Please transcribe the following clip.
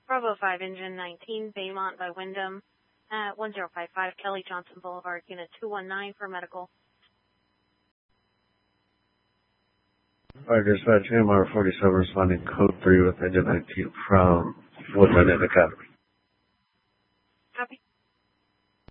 Bravo 5, Engine 19, Baymont by Wyndham, at 1055 Kelly Johnson Boulevard, Unit 219 for medical. Fire dispatch, MR 47 responding code 3 with engine 19 from Woodland Academy.